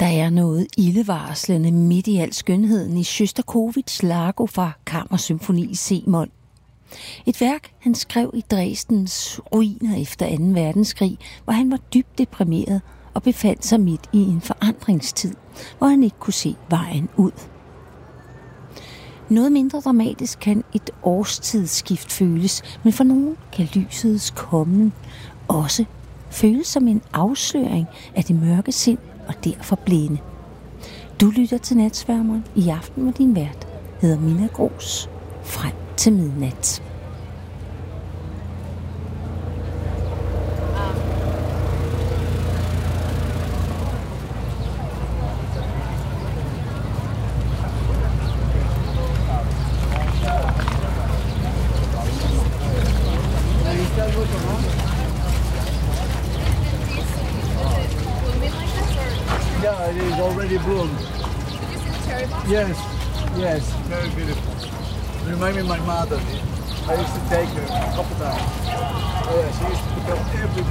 er noget ildevarslende midt i al skønheden i Sjostakovitjs Largo fra Kammersymfoni i C-mol. Et værk, han skrev i Dresdens ruiner efter 2. verdenskrig, hvor han var dybt deprimeret og befandt sig midt i en forandringstid, hvor han ikke kunne se vejen ud. Noget mindre dramatisk kan et årstidsskift føles, men for nogen kan lysets komme også føles som en afsløring af det mørke sind og derfor blinde. Du lytter til Natsværmeren. I aften, hvor din vært hedder Minna Gros. Frem til midnat. Yeah, it is already bloomed. Did you see the cherry blossom? Yes, very beautiful. Remind me of my mother. I used to take her a couple times. Oh yeah, she used to pick up every